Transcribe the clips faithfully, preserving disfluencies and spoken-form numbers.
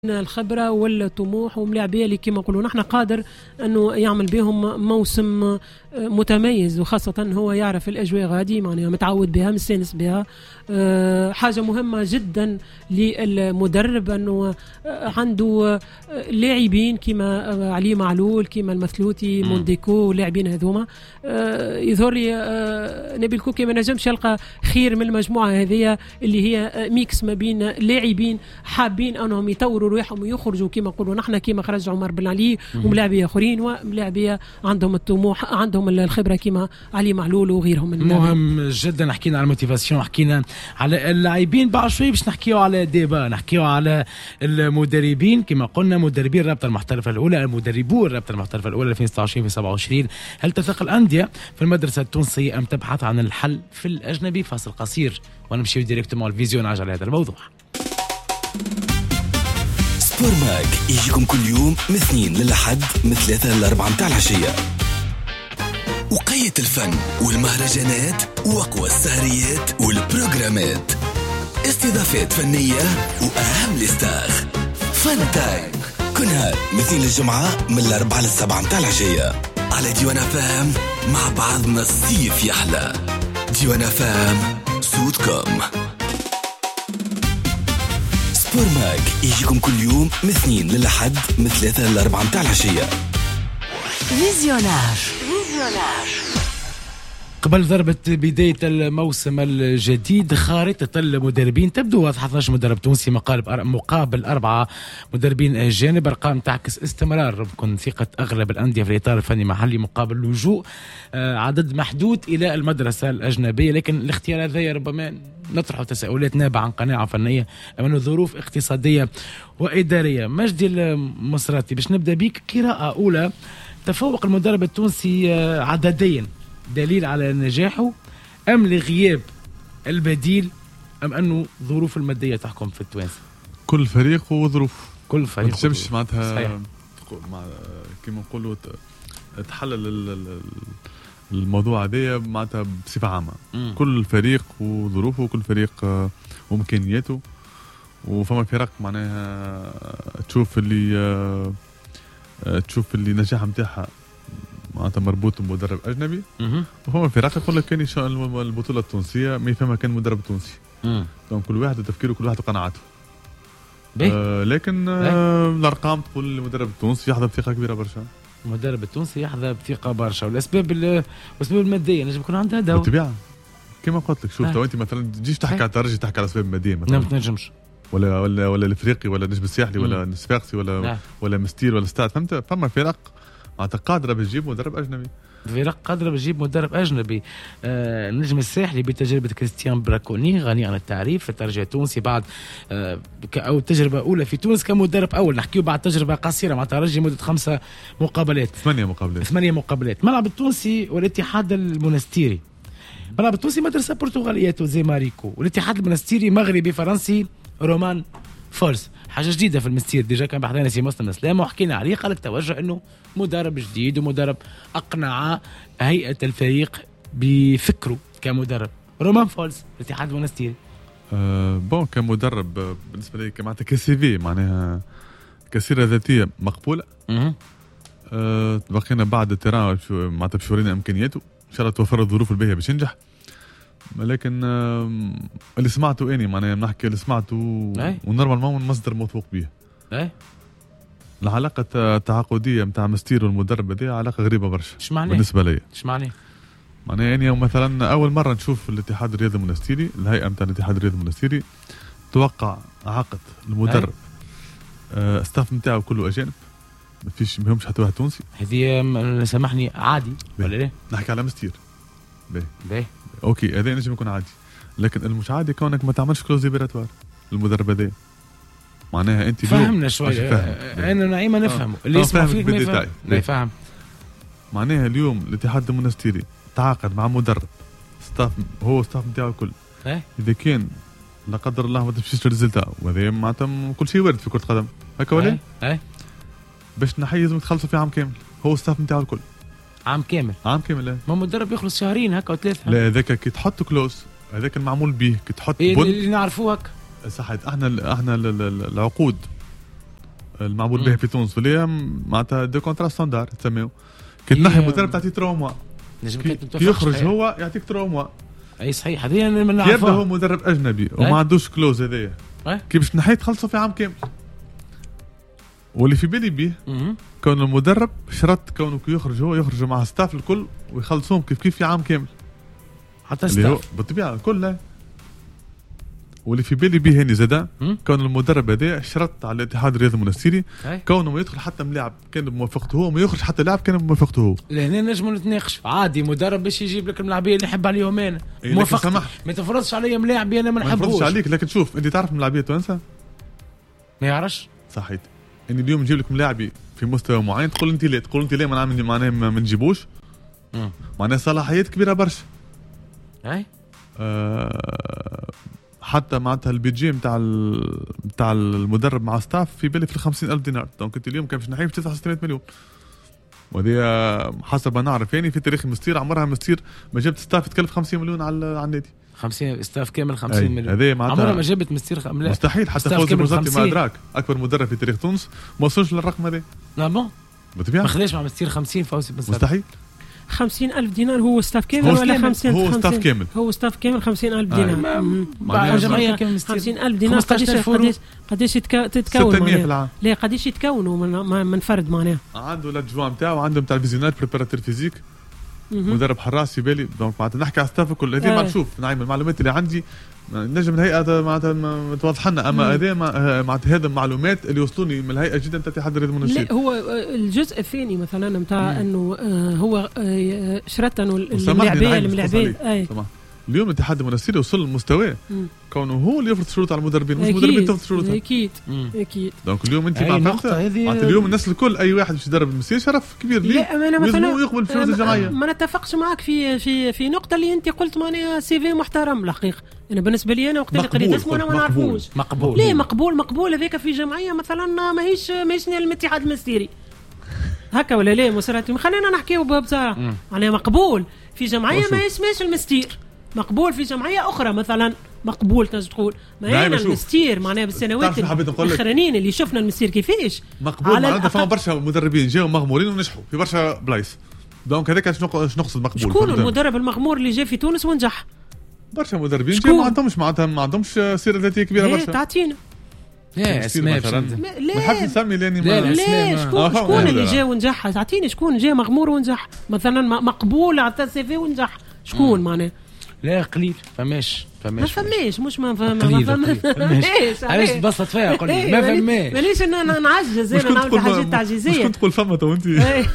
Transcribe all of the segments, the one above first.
الخبرة والطموح وملاعبية اللي كما نقولوا نحن قادر أنه يعمل بهم موسم متميز، وخاصة هو يعرف الأجواء غادي معناها متعود بها مستانس بها. حاجة مهمة جدا للمدرب أنه عنده لاعبين كما علي معلول كما المثلوثي مونديكو واللاعبين هذوما. يظهر لي نبيل كوكي ما نجمش يلقى خير من المجموعة هذه اللي هي ميكس ما بين لاعبين حابين أنهم يطوروا روحهم ويخرجوا كما نقولوا نحن كما خرج عمر بن علي وملاعبيه اخرين وملاعبيه عندهم الطموح عندهم الخبره كما علي معلول وغيرهم من مهم جدا. حكينا على الموتيفاسيون، حكينا على اللاعبين، بعد شوي باش نحكيو على ديبا، نحكيو على المدربين كما قلنا، مدربين الرابطه المحترفه الاولى، المدربو الرابطه المحترفه الاولى ألفين وستة وعشرين في سبعة وعشرين. هل تثق الانديه في المدرسه التونسيه ام تبحث عن الحل في الاجنبي؟ فاصل قصير ونمشي ديريكتومون الفيزيوناج على هذا الموضوع. سبور ماك يجيكم كل يوم من اثنين للحد من ثلاثة لأربعة متاع العشية. وقية الفن والمهرجانات وأقوى السهريات والبروغرامات، استضافات فنية وأهم الاستاخ. فن تايم كل نهار مثل الجمعة من الأربعة للسبعة متاع العشية على ديوانا فام. مع بعضنا الصيف يحلى. ديوانا فام صوتكم. سبور ماك يجيكم كل يوم من اثنين للحد من ثلاثة لأربعة متاع العشية. فيزيوناج. قبل ضربة بداية الموسم الجديد خارطة المدربين تبدو واضحة. اثناش مدرب تونسي مقابل مقابل أربعة مدربين أجانب، أرقام تعكس استمرار بكون ثقة أغلب الأندية في الإطار الفني المحلي مقابل لجوء عدد محدود إلى المدرسة الأجنبية. لكن الاختيار هذا ربما نطرح تساؤلات نابعة عن قناعة فنية أمام ظروف اقتصادية وإدارية. مجدي المصراتي، باش نبدأ بيك، قراءة أولى، تفوق المدرب التونسي عدديا دليل على نجاحه أم لغياب البديل أم أنه ظروف المادية تحكم في التوانسة؟ كل فريق وظروف، كل فريق ما تجمش معناتها مع كما نقولوا تحلل الموضوع هذايا معناتها بصفة عامة. م. كل فريق وظروفه وكل فريق وإمكانياته، وفما فرق معناها تشوف اللي تشوف اللي نجاح متاعها معناتها مربوط بمدرب أجنبي، وفما فرق يقول لك كان البطولة التونسية ما يفهمها كان مدرب تونسي. دونك كل واحد وتفكيره كل واحد وقناعاته. آه لكن آه الأرقام تقول المدرب التونسي يحظى بثقة كبيرة برشا. المدرب التونسي يحظى بثقة برشا، والأسباب الأسباب المادية نجم يكون عندها دور. بالطبيعة كما قلت لك، شوف تو أنت مثلا تجيش تحكي على الترجي تحكي على الأسباب المادية مثلا. نعم تنجمش. ولا ولا ولا الافريقي ولا النجم الساحلي ولا الصفاقسي ولا لا. ولا مستير ولا ستاد. فهمت؟ فما فرق معناتها قادرة بتجيب مدرب أجنبي. فرق قادرة بتجيب مدرب أجنبي. آه النجم الساحلي بتجربة كريستيان براكوني غني عن التعريف في الترجي التونسي بعد آه أو تجربة أولى في تونس كمدرب أول. نحكيه بعد تجربة قصيرة مع الترجي مدة خمسة مقابلات ثمانية مقابلات ثمانية مقابلات. ملعب التونسي والاتحاد المونستيري. ملعب التونسي مدرسة برتغالية زي ماريكو، والاتحاد المونستيري مغربي فرنسي رومان فورس. حاجة جديدة في المستير، ديجا كان بحثنا سي مسلم اسلام وحكينا عليه، قالك توجه انه مدرب جديد ومدرب اقنع هيئة الفريق بفكره كمدرب. رومان فولز الاتحاد المونستيري. أه بون كمدرب بالنسبة لي معناتها كسي في معناها كسيرة ذاتية مقبولة. أه بقينا بعد التيران معناتها بشورينا امكانياته، ان شاء الله توفر الظروف الباهية باش ينجح. لكن اللي سمعته اني معناها نحكي اللي سمعته ونورمالمون مصدر موثوق به. اي العلاقه التعاقديه نتاع مستير والمدرب هذه علاقه غريبه برشا بالنسبه لي. ايش معناه؟ معناها يعني مثلا اول مره نشوف الاتحاد الرياضي المونستيري، الهيئه نتاع الاتحاد الرياضي المونستيري توقع عقد المدرب آه ستاف نتاعو كله اجانب، ما فيش مهمش حتى واحد تونسي. هذه سامحني عادي ولا ايه؟ نحكي على مستير. باهي باهي اوكي هذا نجم يكون عادي، لكن المش عادي كونك ما تعملش كلوز ليبراتوار المدرب هذا. معناها انت فهمنا شويه انا نعيمه نفهمه اللي يسمع فيك ما يفهم. لا يفهم. معناها اليوم الاتحاد المونستيري تعاقد مع مدرب ستاف هو ستاف نتاعو الكل. ايه اذا كان لا قدر الله ما تمشيش الريزلتا وهذا معناتها كل شيء وارد في كره قدم هكا ولا ايه باش نحيز متخلصوا في عام كامل هو ستاف نتاعو الكل. عام كامل عام كامل لا ما مدرب يخلص شهرين هكا وثلاثه. لا هذاك كي تحط كلوز هذاك المعمول به كي تحط إيه اللي نعرفوه هكا صحيح. احنا احنا العقود المعمول به في تونس واللي معناتها دو كونترا ستاندار تسميو كي تنحي مدرب تعطيه ثلاثة موا كي يخرج هو يعطيك ثلاثة موا اي صحيح هذه من نعرفها يبدا هو مدرب اجنبي وما عندوش كلوز هذايا كي باش تنحي تخلصوا في عام كامل واللي في بالي بيه كون المدرب شرط كونه كي يخرج هو يخرج مع ستاف الكل ويخلصوهم كيف كيف في عام كامل حتى ستاف بالطبيعه الكل لا واللي في بالي بيه هاني زادا كون المدرب هذا شرط على الاتحاد الرياضي المنستيري كونه ما يدخل حتى ملاعب كان بموافقته هو ما يخرج حتى لاعب كان بموافقته هو لهنا نجموا نتناقش عادي مدرب باش يجيب لك الملاعبيه اللي يحب عليهم انا إيه موافقتي ما تفرضش عليا ملاعبيه انا ما نحبوش ما نفرضش عليك لكن شوف انت تعرف ملاعبيه توانسه ما يعرفش صحيت اني اليوم نجيب لك ملاعبي في مستوى معين تقول انت لا تقول انت لا ما نعمل معناها ما نجيبوش معناها صلاحيات كبيره برشا اي أه حتى معناتها البيجي نتاع نتاع المدرب مع ستاف في بالي في خمسين ألف دينار دونك انت اليوم كان باش نحيف تسعة وستمائة مليون وهذه حسب ما نعرف يعني في تاريخ مستير عمرها مستير ما جابت ستاف تكلف خمسين مليون على على النادي خمسين ستاف كامل خمسين مليون هذا معناتها عمرها ما جابت مستير خ... مستحيل حتى فوزي مرزقي مع دراك اكبر مدرب في تاريخ تونس ما وصلش للرقم هذا لا بون بالطبيعه ما خداش مع مستير خمسين فوزي مستحيل خمسين ألف دينار هو ستاف كامل ولا خمسين هو ستاف كامل هو ستاف كامل خمسين ألف دينار مع جمعية كامل خمسين ألف دينار قديش قديش قديش تتكون ستمائة لا قديش يتكونوا من, من فرد معناها عنده لادجوا نتاعو عنده نتاع الفيزيونات بريباراتور فيزيك مدرب حراس في بالي دونك معناتها نحكي على ستاف الكل هذه ما نشوف نعم المعلومات اللي عندي نجم الهيئه معناتها ما توضح لنا اما هذا معناتها هذا المعلومات اللي وصلوني من الهيئه جدا تاع الاتحاد الرياضي المنستيري لا هو الجزء الثاني مثلا نتاع انه هو شرط انه اللاعبيه الملاعبين اي اليوم الاتحاد المنستيري وصل لمستواه كونه هو اللي يفرض شروط على المدربين مش المدربين تفرض شروطها اكيد اكيد دونك اليوم انت مع معناتها اليوم الناس الكل اي واحد باش يدرب المسير شرف كبير ليه لا انا مثلا يقبل بشروط الجمعيه ما نتفقش معك في في في نقطه اللي انت قلت معناها سي في محترم الحقيقه انا بالنسبه لي انا وقت اللي قريت اسمه انا ما نعرفوش مقبول ليه مقبول مقبول هذاك في جمعيه مثلا ماهيش ماهيش الاتحاد المنستيري هكا ولا لا مسراتي خلينا نحكيو بصراحه معناها مقبول في جمعيه ما اسمهاش المستير مقبول في جمعيه اخرى مثلا مقبول تنجم تقول ما هي المستير معناها بالسنوات الاخرانيين اللي شفنا المستير كيفاش مقبول معناتها فما برشا مدربين جاوا مغمورين ونجحوا في برشا بلايص دونك هذاك اش نقصد مقبول شكون المدرب المغمور اللي جا في تونس ونجح برشا مدربين جاوا ما عندهمش معناتها ما عندهمش سيره ذاتيه كبيره برشا تعطينا لا اسماء لا ما حد يسمي لاني لا لا شكون شكون اللي جا ونجح تعطيني شكون جا مغمور ونجح مثلا مقبول على السي في ونجح شكون معناه لا قليل فماش فماش ما فماش مش ما فماش علاش تبسط فيها قول لي ما فماش مانيش انا نعجز انا نعمل حاجات تعجيزيه مش كنت تقول فما تو انت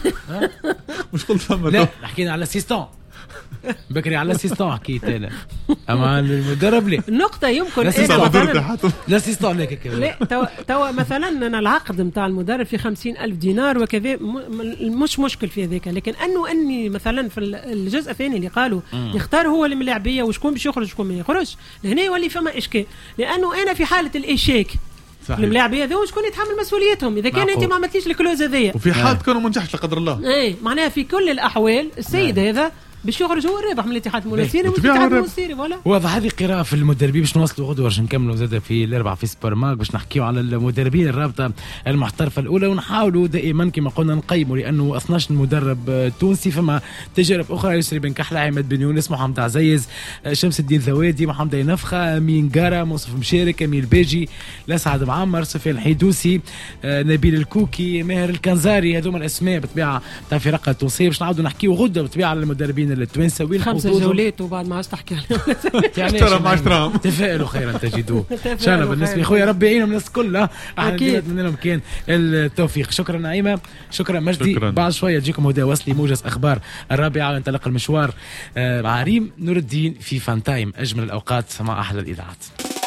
مش قلت فما لا حكينا على الاسيستون بكري على الاسيستون حكيت انا اما المدرب ليه النقطه يمكن الاسيستون لك لا توا توا مثلا انا العقد نتاع المدرب في خمسين ألف دينار وكذا مش مشكل في هذاك لكن انه اني مثلا في الجزء الثاني اللي قالوا يختار هو الملاعبيه وشكون باش يخرج وشكون ما يخرجش لهنا يولي فما اشكال لانه انا في حاله الاشاك الملاعبيه هذو شكون يتحمل مسؤوليتهم اذا كان انت ما عملتيش الكلوز هذيا وفي حال كانوا ما نجحش لا قدر الله اي معناها في كل الاحوال السيد هذا باش يخرج هو الرابح من الاتحاد المنستيري والاتحاد المنستيري ولا واضح هذه قراءه في المدربين باش نوصلوا غدوه باش نكملوا زاده في الاربعه في سوبر مارك باش نحكيوا على المدربين الرابطه المحترفه الاولى ونحاولوا دائما كما قلنا نقيموا لانه اثناش مدرب تونسي فما تجارب اخرى يسري بن كحله عماد بن يونس محمد عزيز شمس الدين ذوادي محمد نفخه امين قاره مصطفى مشارك امير باجي لسعد معمر سفيان الحيدوسي نبيل الكوكي ماهر الكنزاري هذوما الاسماء بالطبيعه تاع فرق التونسيه باش نعاودوا نحكيوا غدوه بالطبيعه على المدربين التوانسه وين خمسه جولات وبعد ما عادش تحكي عليهم ترى ما عشرة تفائلوا خيرا تجدوه ان شاء الله بالنسبه خويا ربي يعينهم الناس كلها احنا نتمنى لهم كان التوفيق شكرا نعيمه شكرا مجدي شكرا. بعد شويه تجيكم هدى وصلي موجز اخبار الرابعه وينطلق المشوار مع ريم نور الدين في فان تايم اجمل الاوقات مع احلى الاذاعات.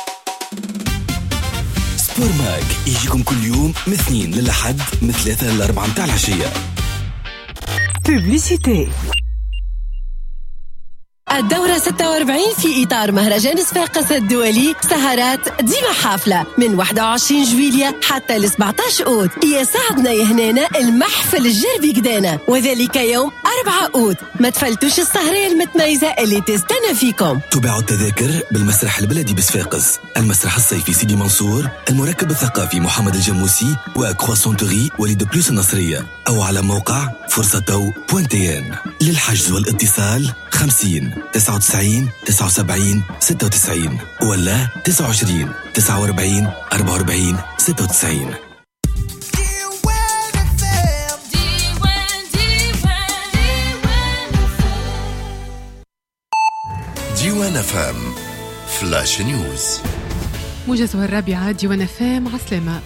سبور ماك يجيكم كل يوم من اثنين للحد من ثلاثة لأربعة متاع العشيه. بوبليسيتي الدورة ستة وأربعين في إطار مهرجان صفاقس الدولي سهرات ديما حافلة من واحد وعشرين جويلية حتى ل سبعطاش أوت يسعدنا يهنانا المحفل الجربي قدانا وذلك يوم أربعة أوت. ما تفلتوش السهرية المتميزة اللي تستنى فيكم. تباع التذاكر بالمسرح البلدي بصفاقس، المسرح الصيفي سيدي منصور، المركب الثقافي محمد الجموسي وكرواسونتري وليد بلوس النصرية، أو على موقع فرصة تو بوينتين. للحجز والاتصال خمسين تسعة وتسعين تسعة وسبعين ستة وتسعين ولا تسعة وعشرين تسعة وأربعين أربعة وأربعين ستة وتسعين. ديوان فام فلاش نيوز. موجزها الرابعة ديوان فام. عسلامة.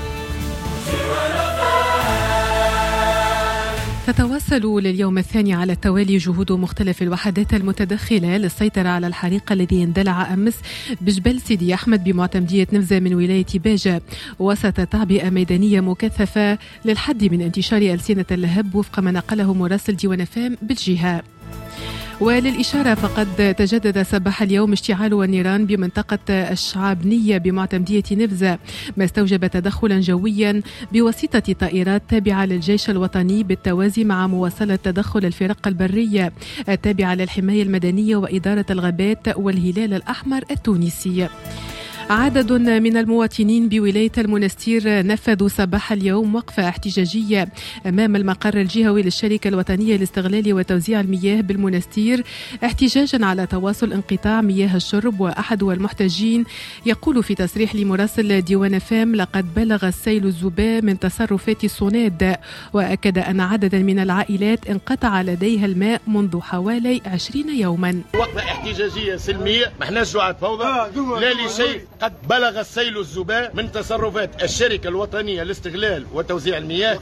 تتواصل لليوم الثاني على التوالي جهود مختلف الوحدات المتدخلة للسيطرة على الحريق الذي اندلع أمس بجبل سيدي أحمد بمعتمدية نفزة من ولاية باجة، وسط تعبئة ميدانية مكثفة للحد من انتشار ألسنة اللهب وفق ما نقله مراسل ديوان فام بالجهة. وللإشارة فقد تجدد صباح اليوم اشتعال النيران بمنطقة الشعابنية بمعتمدية نفزة، ما استوجب تدخلا جويا بواسطة طائرات تابعة للجيش الوطني بالتوازي مع مواصلة تدخل الفرق البرية التابعة للحماية المدنية وإدارة الغابات والهلال الأحمر التونسي. عدد من المواطنين بولاية المنستير نفذوا صباح اليوم وقفة احتجاجية أمام المقر الجهوي للشركة الوطنية لاستغلال وتوزيع المياه بالمنستير، احتجاجا على تواصل انقطاع مياه الشرب. وأحد المحتجين يقول في تصريح لمراسل ديوان فام: لقد بلغ السيل الزباء من تصرفات الصناد، وأكد أن عددا من العائلات انقطع لديها الماء منذ حوالي عشرين يوما. وقفة احتجاجية سلمية، ما احناش جوعة فوضى لا لشيء. قد بلغ السيل الزباء من تصرفات الشركة الوطنية لاستغلال وتوزيع المياه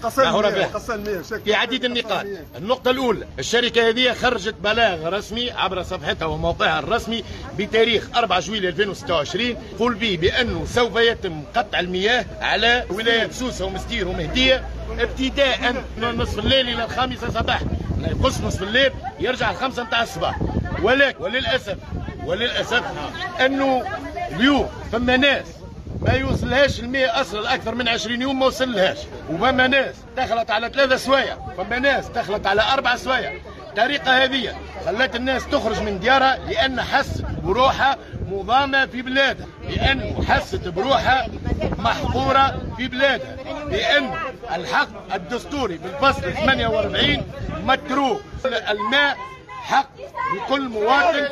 في عديد النقاط. النقطة الأولى، الشركة هذه خرجت بلاغ رسمي عبر صفحتها وموقعها الرسمي بتاريخ أربعة جويلية ألفين وستة وعشرين قول به بأنه سوف يتم قطع المياه على ولاية سوسة ومستير ومهدية ابتداء من نصف الليل إلى الخامسة صباحا. يقص نصف الليل يرجع الخمسة متاع الصباح. ولكن وللأسف وللأسف أنه اليوم فما ناس ما يوصلهاش الماء أصلا أكثر من عشرين يوم ما وصلهاش، وفما ناس دخلت على ثلاثة سوايع، فما ناس دخلت على أربع سوايع. الطريقة هذه خلت الناس تخرج من ديارها لأن حست بروحها مضامة في بلادها، لأن حست بروحها محظورة في بلادها، لأن الحق الدستوري بالفصل ثمانية وأربعين متروك. الماء حق لكل مواطن.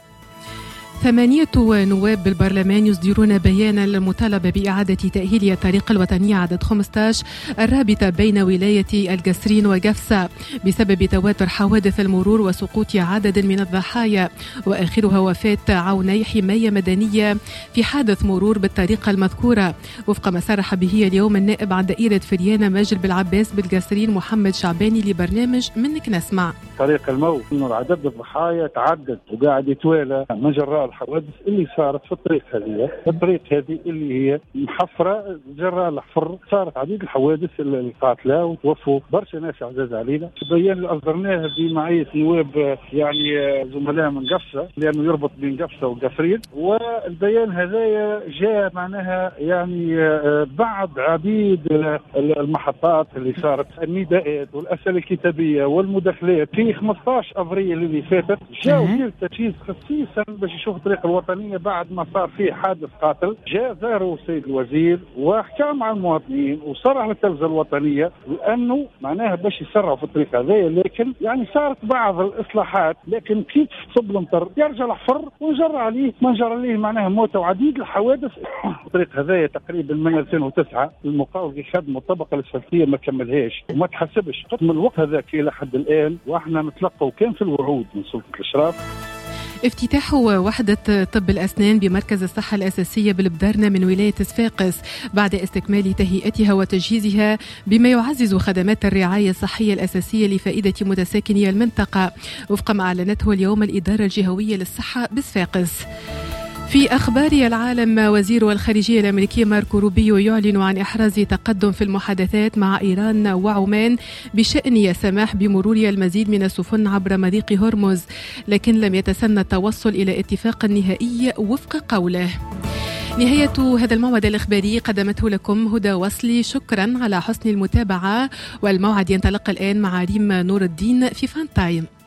ثمانية نواب بالبرلمان يصدرون بيانا للمطالبة بإعادة تأهيل الطريق الوطني عدد خمسة عشر الرابطة بين ولاية القصرين وقفصة بسبب تواتر حوادث المرور وسقوط عدد من الضحايا، وآخرها وفاة عوني حماية مدنية في حادث مرور بالطريقة المذكورة، وفق ما صرح به اليوم النائب عن دائرة فريانة ماجد بالعباس بالقصرين محمد شعباني لبرنامج منك نسمع. طريق الموت إنه عدد الضحايا تعدد وقاعد يتوالى من جراء الحوادث اللي صارت في الطريق هذه الطريق هذه اللي هي محفرة جراء الحفر. صارت عديد الحوادث القاتلة وتوفوا برشا ناس عزاز علينا. البيان اللي أصدرناه بمعية نواب يعني زملاء من قفصة لأنه يربط بين قفصة وقفرين، والبيان هذا جاء معناها يعني بعد عديد المحطات اللي صارت النداءات والأسئلة الكتابية والمداخلات في خمسة عشر أبريل اللي فاتت. جاء وزير التجهيز خصيصا باش يشوف الطريق الوطنية بعد ما صار فيه حادث قاتل. جاء زاره السيد الوزير وحكى مع المواطنين وصرح للتلفزة الوطنية لأنه معناها باش يسرعوا في الطريق هذا، لكن يعني صارت بعض الإصلاحات، لكن كيف تصب المطر يرجع الحفر ونجر عليه ما نجر عليه معناها موتة وعديد الحوادث. الطريق هذا تقريبا من ألفين وتسعة المقاول يخدموا الطبقة الأسفلتية ما كملهاش وما تحسبش من الوقت هذاك إلى حد الآن، واحنا نتلقوا كان في الوعود من سلطة الإشراف. افتتاح وحدة طب الأسنان بمركز الصحة الأساسية بالبدارنة من ولاية صفاقس بعد استكمال تهيئتها وتجهيزها بما يعزز خدمات الرعاية الصحية الأساسية لفائدة متساكني المنطقة، وفق ما أعلنته اليوم الإدارة الجهوية للصحة بصفاقس. في أخبار العالم، وزير الخارجية الأمريكي ماركو روبيو يعلن عن إحراز تقدم في المحادثات مع إيران وعمان بشأن السماح بمرور المزيد من السفن عبر مضيق هرمز، لكن لم يتسنى التوصل إلى اتفاق نهائي وفق قوله. نهاية هذا الموعد الإخباري قدمته لكم هدى وصلي، شكرا على حسن المتابعة، والموعد ينطلق الآن مع ريم نور الدين في فان تايم.